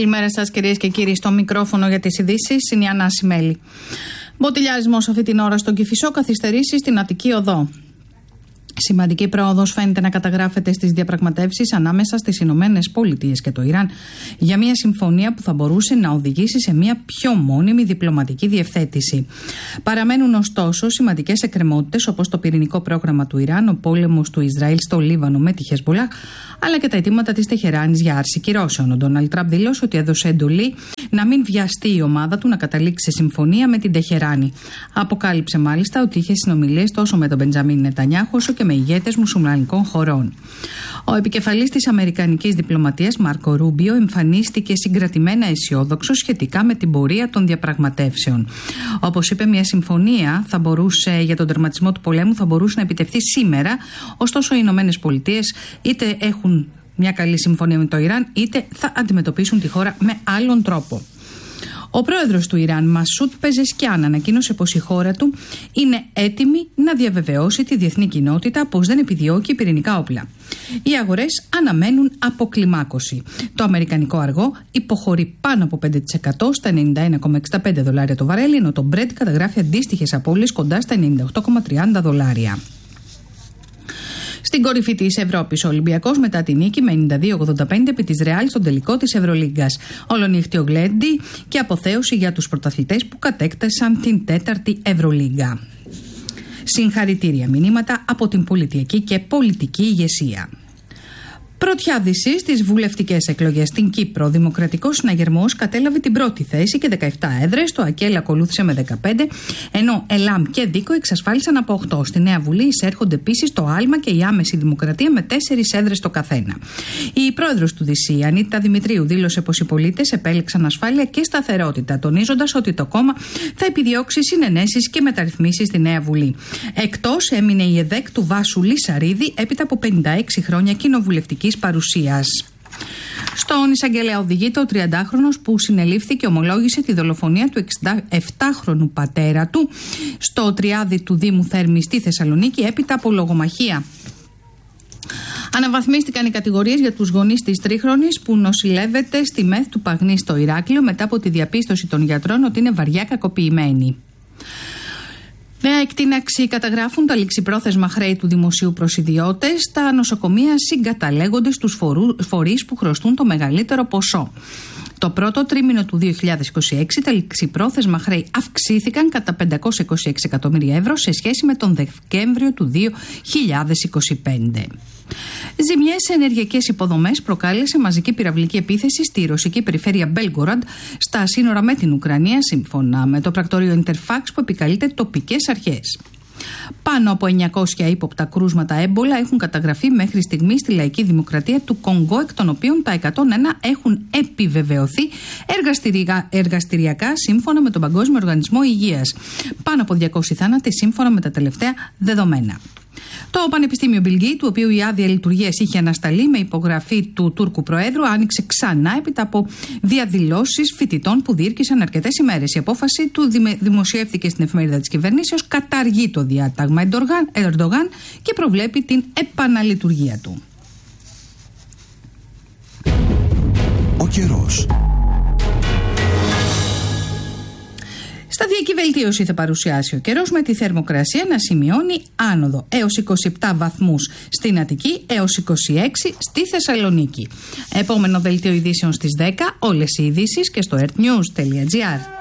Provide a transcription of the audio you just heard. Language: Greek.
Καλημέρα σας, κυρίες και κύριοι. Στο μικρόφωνο για τις ειδήσεις είναι η Ανά Σιμέλη. Μποτιλιάρισμος αυτή την ώρα στον Κηφισό, καθυστερήσει στην Αττική Οδό. Σημαντική πρόοδος φαίνεται να καταγράφεται στις διαπραγματεύσεις ανάμεσα στις Ηνωμένες Πολιτείες και το Ιράν για μια συμφωνία που θα μπορούσε να οδηγήσει σε μια πιο μόνιμη διπλωματική διευθέτηση. Παραμένουν ωστόσο σημαντικές εκκρεμότητες όπως το πυρηνικό πρόγραμμα του Ιράν, ο πόλεμος του Ισραήλ στο Λίβανο με τη Χεσμπολάχ, αλλά και τα αιτήματα της Τεχεράνης για άρση κυρώσεων. Ο Ντόναλντ Τραμπ δήλωσε ότι έδωσε εντολή να μην βιαστεί η ομάδα του να καταλήξει σε συμφωνία με την Τεχεράνη. Αποκάλυψε μάλιστα ότι είχε συνομιλίες τόσο με τον Μπεντζαμίν Νετανιάχου όσο και με ηγέτες μουσουλμανικών χωρών. Ο επικεφαλής της αμερικανικής διπλωματίας, Μάρκο Ρούμπιο, εμφανίστηκε συγκρατημένα αισιόδοξο σχετικά με την πορεία των διαπραγματεύσεων. Όπως είπε, μια συμφωνία για τον τερματισμό του πολέμου θα μπορούσε να επιτευχθεί σήμερα, ωστόσο οι Ηνωμένες Πολιτείες είτε έχουν μια καλή συμφωνία με το Ιράν, είτε θα αντιμετωπίσουν τη χώρα με άλλον τρόπο. Ο πρόεδρος του Ιράν, Μασούτ Πεζεσκιάν, ανακοίνωσε πως η χώρα του είναι έτοιμη να διαβεβαιώσει τη διεθνή κοινότητα πως δεν επιδιώκει πυρηνικά όπλα. Οι αγορές αναμένουν αποκλιμάκωση. Το αμερικανικό αργό υποχωρεί πάνω από 5% στα $91,65 το βαρέλι, ενώ το Brent καταγράφει αντίστοιχες απώλειες κοντά στα $98,30. Στην κορυφή της Ευρώπης, ο Ολυμπιακός μετά τη νίκη με 92-85 επί της Ρεάλ στον τελικό της Ευρωλίγκας. Ολονύχτιο γλέντι και αποθέωση για τους πρωταθλητές που κατέκτασαν την 4η Ευρωλίγκα. Συγχαρητήρια μηνύματα από την πολιτική και πολιτική ηγεσία. Πρωτιά δύση στις βουλευτικές εκλογές στην Κύπρο. Ο Δημοκρατικός Συναγερμός κατέλαβε την πρώτη θέση και 17 έδρες. Το ΑΚΕΛ ακολούθησε με 15, ενώ ΕΛΑΜ και ΔΙΚΟ εξασφάλισαν από 8. Στη Νέα Βουλή εισέρχονται επίσης το ΑΛΜΑ και η Άμεση Δημοκρατία με 4 έδρες το καθένα. Η πρόεδρος του ΔΣ, Ανίτα Δημητρίου, δήλωσε πως οι πολίτες επέλεξαν ασφάλεια και σταθερότητα, τονίζοντας ότι το κόμμα θα επιδιώξει συνενέσεις και μεταρρυθμίσεις στη Νέα Βουλή. Εκτός έμεινε η ΕΔΕΚ του Βάσου Λισαρίδη έπειτα από 56 χρόνια κοινοβουλευτικής παρουσίας. Στον εισαγγελέα οδηγείται ο 30χρονος που συνελήφθη και ομολόγησε τη δολοφονία του 67χρονου πατέρα του στο Τριάδι του Δήμου Θέρμης στη Θεσσαλονίκη έπειτα από λογομαχία. Αναβαθμίστηκαν οι κατηγορίες για τους γονείς της τρίχρονης που νοσηλεύεται στη ΜΕΘ του Παγνή στο Ηράκλειο μετά από τη διαπίστωση των γιατρών ότι είναι βαριά κακοποιημένη. Νέα εκτείναξη καταγράφουν τα ληξιπρόθεσμα χρέη του δημοσίου προς ιδιώτες. Τα νοσοκομεία συγκαταλέγονται στους φορείς που χρωστούν το μεγαλύτερο ποσό. Το πρώτο τρίμηνο του 2026 τα ληξιπρόθεσμα χρέη αυξήθηκαν κατά 526 εκατομμύρια ευρώ σε σχέση με τον Δεκέμβριο του 2025. Ζημιές σε ενεργειακές υποδομές προκάλεσε μαζική πυραυλική επίθεση στη ρωσική περιφέρεια Μπέλγκοραντ στα σύνορα με την Ουκρανία, σύμφωνα με το πρακτορείο Ιντερφάξ που επικαλείται τοπικές αρχές. Πάνω από 900 ύποπτα κρούσματα έμπολα έχουν καταγραφεί μέχρι στιγμή στη Λαϊκή Δημοκρατία του Κονγκό, εκ των οποίων τα 101 έχουν επιβεβαιωθεί εργαστηριακά σύμφωνα με τον Παγκόσμιο Οργανισμό Υγείας. Πάνω από 200 θάνατοι σύμφωνα με τα τελευταία δεδομένα. Το Πανεπιστήμιο Μπιλγκή, του οποίου η άδεια λειτουργίας είχε ανασταλεί με υπογραφή του Τούρκου Προέδρου, άνοιξε ξανά έπειτα από διαδηλώσεις φοιτητών που διήρκησαν αρκετές ημέρες. Η απόφαση του δημοσιεύτηκε στην εφημερίδα της κυβερνήσεως, καταργεί το διάταγμα Ερντογάν και προβλέπει την επαναλειτουργία του. Ο καιρός. Σταδιακή βελτίωση θα παρουσιάσει ο καιρός, με τη θερμοκρασία να σημειώνει άνοδο έως 27 βαθμούς στην Αττική έως 26 στη Θεσσαλονίκη. Επόμενο δελτίο ειδήσεων στις 10, όλες οι ειδήσεις και στο earthnews.gr.